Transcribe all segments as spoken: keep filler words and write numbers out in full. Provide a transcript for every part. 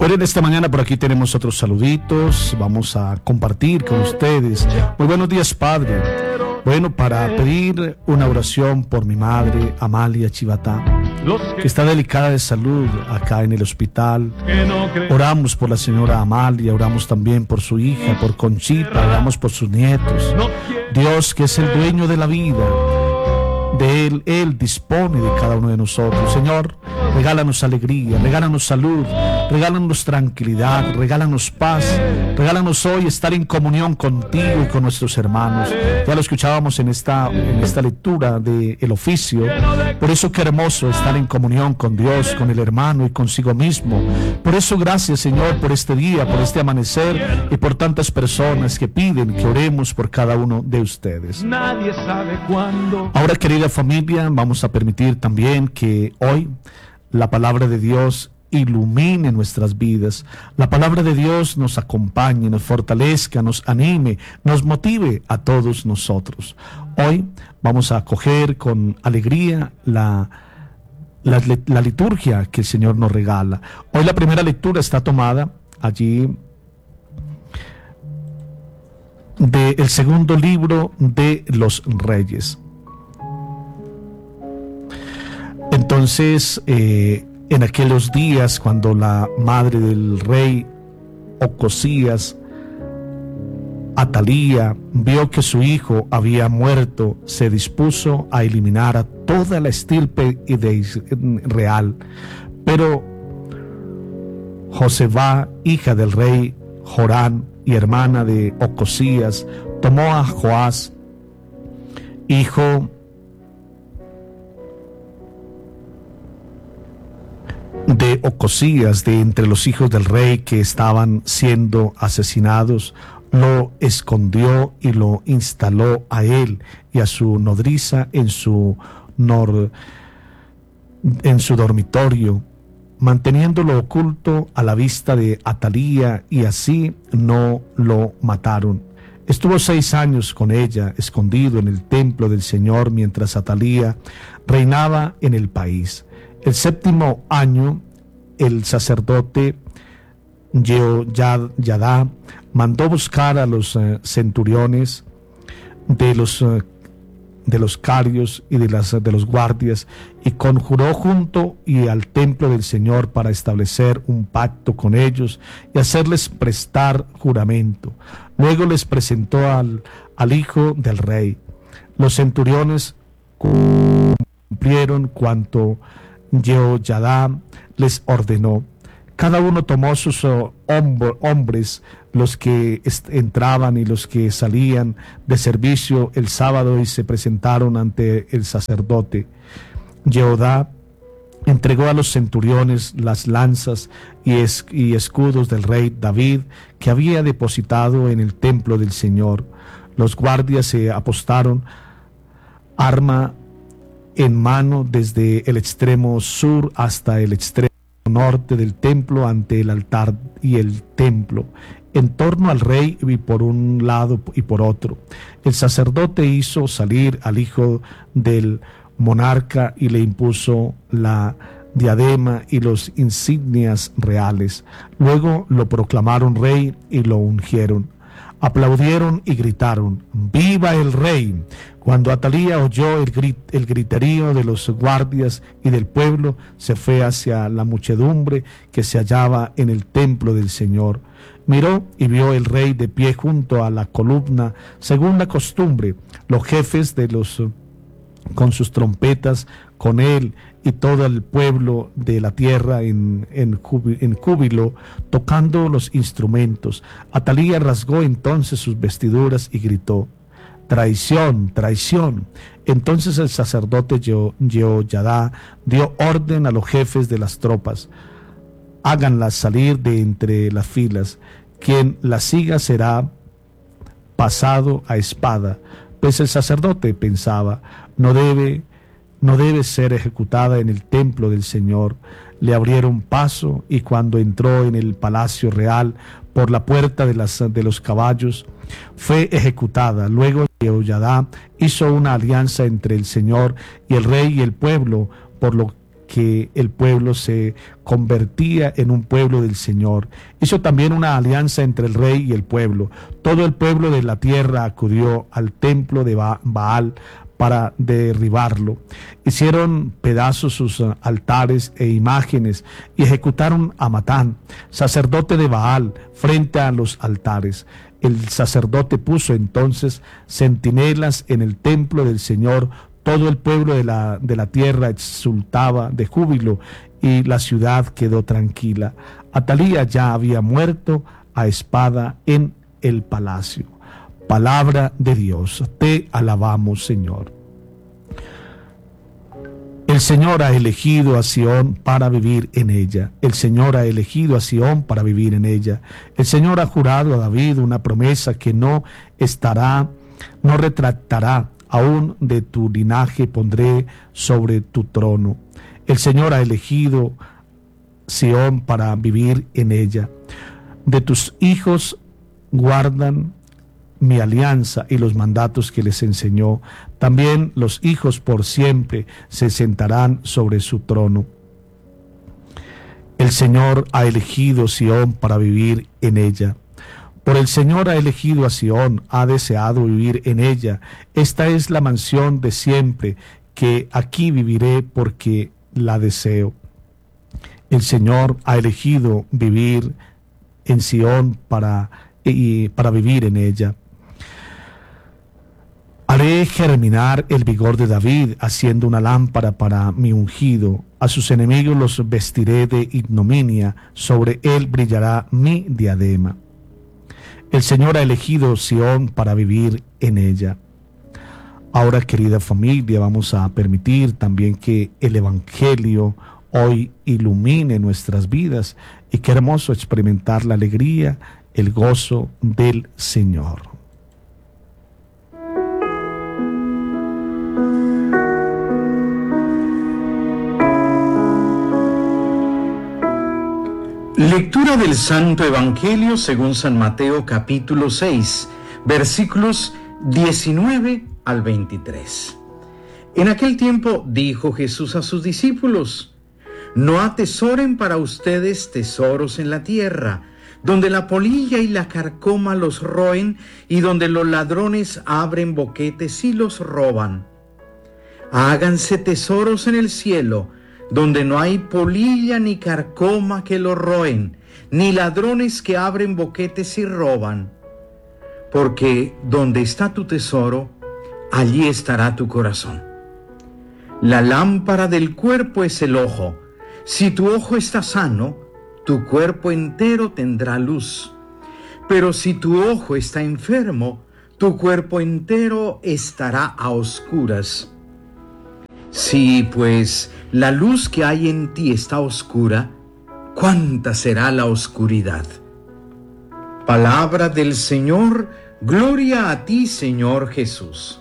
Bueno, en esta mañana por aquí tenemos otros saluditos, vamos a compartir con ustedes. Muy buenos días, Padre. Bueno, para pedir una oración por mi madre, Amalia Chivatá, que está delicada de salud acá en el hospital. Oramos por la señora Amalia, oramos también por su hija, por Conchita, oramos por sus nietos. Dios, que es el dueño de la vida, de Él, Él dispone de cada uno de nosotros. Señor, regálanos alegría, regálanos salud, regálanos tranquilidad, regálanos paz, regálanos hoy estar en comunión contigo y con nuestros hermanos. Ya lo escuchábamos en esta, en esta lectura del oficio. Por eso qué hermoso estar en comunión con Dios, con el hermano y consigo mismo. Por eso gracias, Señor, por este día, por este amanecer y por tantas personas que piden que oremos por cada uno de ustedes. Nadie sabe cuándo. Ahora, querida familia, vamos a permitir también que hoy la palabra de Dios ilumine nuestras vidas. La palabra de Dios nos acompañe, nos fortalezca, nos anime, nos motive a todos nosotros. Hoy vamos a acoger con alegría la, la, la liturgia que el Señor nos regala. Hoy la primera lectura está tomada allí del segundo libro de los Reyes. Entonces, eh, en aquellos días, cuando la madre del rey Ocosías, Atalía, vio que su hijo había muerto, se dispuso a eliminar a toda la estirpe real. Pero Joseba, hija del rey Jorán y hermana de Ocosías, tomó a Joás, hijo de Ocosías, de entre los hijos del rey que estaban siendo asesinados, lo escondió y lo instaló a él y a su nodriza en su, nor, en su dormitorio, manteniéndolo oculto a la vista de Atalía, y así no lo mataron. Estuvo seis años con ella, escondido en el templo del Señor, mientras Atalía reinaba en el país. El séptimo año, el sacerdote Jehoyadá mandó buscar a los uh, centuriones de los, uh, de los carios y de, las, de los guardias, y conjuró junto y al templo del Señor para establecer un pacto con ellos y hacerles prestar juramento. Luego les presentó al, al hijo del rey. Los centuriones cumplieron cuanto Jehoyadá les ordenó. Cada uno tomó sus uh, hombro, hombres, los que entraban y los que salían de servicio el sábado, y se presentaron ante el sacerdote. Jehoyadá entregó a los centuriones las lanzas y, es, y escudos del rey David, que había depositado en el templo del Señor. Los guardias se apostaron arma en mano desde el extremo sur hasta el extremo norte del templo, ante el altar y el templo, en torno al rey y por un lado y por otro. El sacerdote hizo salir al hijo del monarca y le impuso la diadema y los insignias reales. Luego lo proclamaron rey y lo ungieron. Aplaudieron y gritaron: ¡Viva el rey! Cuando Atalía oyó el, grit, el griterío de los guardias y del pueblo, se fue hacia la muchedumbre que se hallaba en el templo del Señor. Miró y vio el rey de pie junto a la columna, según la costumbre, los jefes de los con sus trompetas, con él y todo el pueblo de la tierra en, en, en júbilo, tocando los instrumentos. Atalía rasgó entonces sus vestiduras y gritó: traición, traición. Entonces el sacerdote Jehoyadá dio orden a los jefes de las tropas: háganlas salir de entre las filas. Quien la siga será pasado a espada. Pues el sacerdote pensaba: no debe, no debe ser ejecutada en el templo del Señor. Le abrieron paso, y cuando entró en el palacio real por la puerta de, las, de los caballos, fue ejecutada. Luego Jehoyadá hizo una alianza entre el Señor y el rey y el pueblo, por lo que el pueblo se convertía en un pueblo del Señor. Hizo también una alianza entre el rey y el pueblo. Todo el pueblo de la tierra acudió al templo de Ba- Baal para derribarlo. Hicieron pedazos sus uh, altares e imágenes y ejecutaron a Matán, sacerdote de Baal, frente a los altares. El sacerdote puso entonces centinelas en el templo del Señor. Todo el pueblo de la, de la tierra exultaba de júbilo y la ciudad quedó tranquila. Atalía ya había muerto a espada en el palacio. Palabra de Dios, te alabamos, Señor. El Señor ha elegido a Sión para vivir en ella. El Señor ha elegido a Sión para vivir en ella. El Señor ha jurado a David una promesa que no estará, no retractará. Aún de tu linaje pondré sobre tu trono. El Señor ha elegido Sión para vivir en ella. De tus hijos guardan mi alianza y los mandatos que les enseñó. También los hijos por siempre se sentarán sobre su trono. El Señor ha elegido Sión para vivir en ella. Por el Señor ha elegido a Sión, ha deseado vivir en ella. Esta es la mansión de siempre, que aquí viviré porque la deseo. El Señor ha elegido vivir en Sión para, y, para vivir en ella. Haré germinar el vigor de David, haciendo una lámpara para mi ungido. A sus enemigos los vestiré de ignominia, sobre él brillará mi diadema. El Señor ha elegido Sión para vivir en ella. Ahora, querida familia, vamos a permitir también que el Evangelio hoy ilumine nuestras vidas, y qué hermoso experimentar la alegría, el gozo del Señor. Lectura del Santo Evangelio según San Mateo, capítulo seis, versículos diecinueve al veintitrés. En aquel tiempo dijo Jesús a sus discípulos: no atesoren para ustedes tesoros en la tierra, donde la polilla y la carcoma los roen y donde los ladrones abren boquetes y los roban. Háganse tesoros en el cielo, donde no hay polilla ni carcoma que lo roen, ni ladrones que abren boquetes y roban. Porque donde está tu tesoro, allí estará tu corazón. La lámpara del cuerpo es el ojo. Si tu ojo está sano, tu cuerpo entero tendrá luz. Pero si tu ojo está enfermo, tu cuerpo entero estará a oscuras. Si pues la luz que hay en ti está oscura, ¿cuánta será la oscuridad? Palabra del Señor, gloria a ti, Señor Jesús.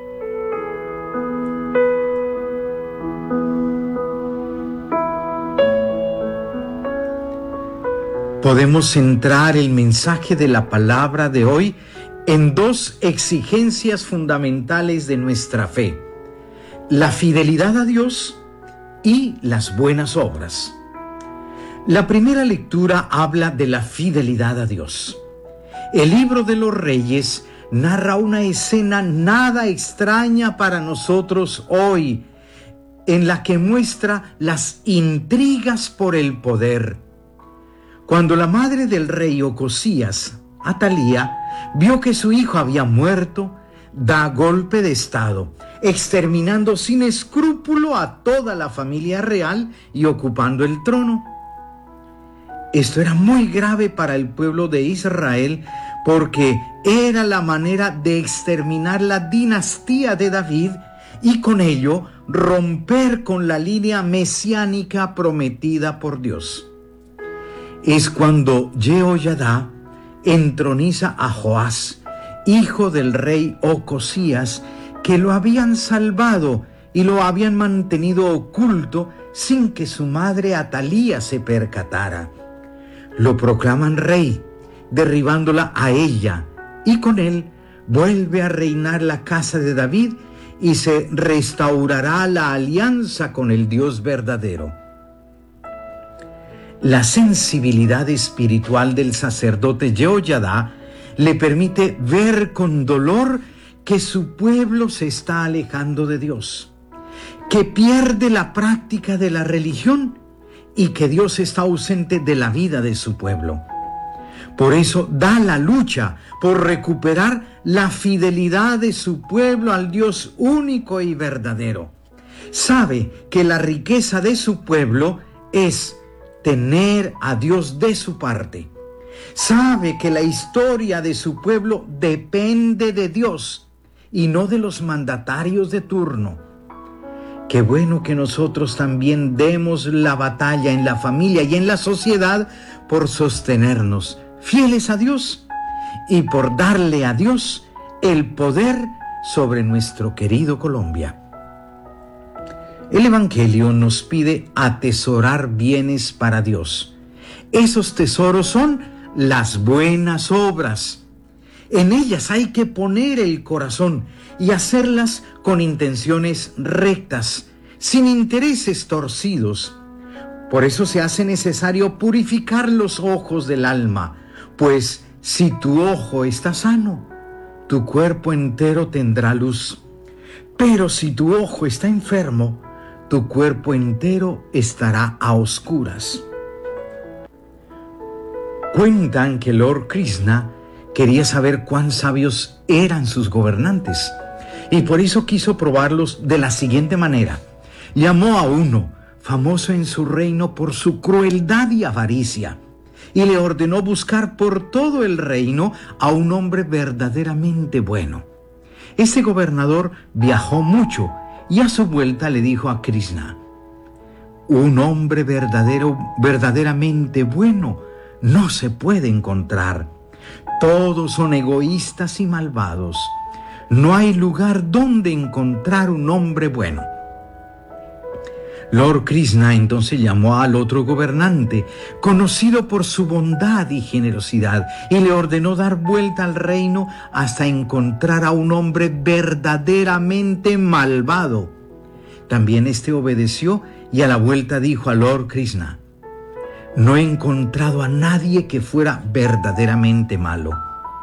Podemos centrar el mensaje de la palabra de hoy en dos exigencias fundamentales de nuestra fe: la fidelidad a Dios y las buenas obras. La primera lectura habla de la fidelidad a Dios. El libro de los Reyes narra una escena nada extraña para nosotros hoy, en la que muestra las intrigas por el poder. Cuando la madre del rey Ocosías, Atalía, vio que su hijo había muerto, da golpe de estado, exterminando sin escrúpulo a toda la familia real y ocupando el trono. Esto era muy grave para el pueblo de Israel, porque era la manera de exterminar la dinastía de David y con ello romper con la línea mesiánica prometida por Dios. Es cuando Jehoiada entroniza a Joás, hijo del rey Ocosías, que lo habían salvado y lo habían mantenido oculto sin que su madre Atalía se percatara. Lo proclaman rey, derribándola a ella, y con él vuelve a reinar la casa de David y se restaurará la alianza con el Dios verdadero. La sensibilidad espiritual del sacerdote Jehoyadá le permite ver con dolor que su pueblo se está alejando de Dios, que pierde la práctica de la religión y que Dios está ausente de la vida de su pueblo. Por eso da la lucha por recuperar la fidelidad de su pueblo al Dios único y verdadero. Sabe que la riqueza de su pueblo es tener a Dios de su parte. Sabe que la historia de su pueblo depende de Dios y no de los mandatarios de turno. Qué bueno que nosotros también demos la batalla en la familia y en la sociedad por sostenernos fieles a Dios y por darle a Dios el poder sobre nuestro querido Colombia. El Evangelio nos pide atesorar bienes para Dios. Esos tesoros son las buenas obras. En ellas hay que poner el corazón y hacerlas con intenciones rectas, sin intereses torcidos. Por eso se hace necesario purificar los ojos del alma, pues si tu ojo está sano, tu cuerpo entero tendrá luz. Pero si tu ojo está enfermo, tu cuerpo entero estará a oscuras. Cuentan que Lord Krishna quería saber cuán sabios eran sus gobernantes y por eso quiso probarlos de la siguiente manera. Llamó a uno, famoso en su reino por su crueldad y avaricia, y le ordenó buscar por todo el reino a un hombre verdaderamente bueno. Ese gobernador viajó mucho y a su vuelta le dijo a Krishna: un hombre verdadero, verdaderamente bueno no se puede encontrar. Todos son egoístas y malvados. No hay lugar donde encontrar un hombre bueno. Lord Krishna entonces llamó al otro gobernante, conocido por su bondad y generosidad, y le ordenó dar vuelta al reino hasta encontrar a un hombre verdaderamente malvado. También éste obedeció y a la vuelta dijo a Lord Krishna: no he encontrado a nadie que fuera verdaderamente malo.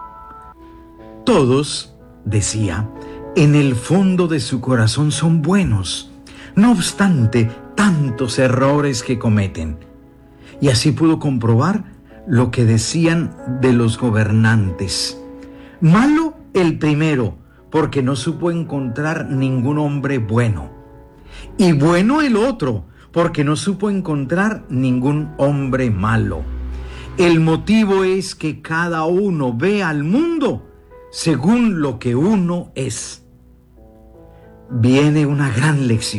Todos, decía, en el fondo de su corazón son buenos, no obstante tantos errores que cometen. Y así pudo comprobar lo que decían de los gobernantes. Malo el primero, porque no supo encontrar ningún hombre bueno. Y bueno el otro, porque no supo encontrar ningún hombre malo. El motivo es que cada uno ve al mundo según lo que uno es. Viene una gran lección.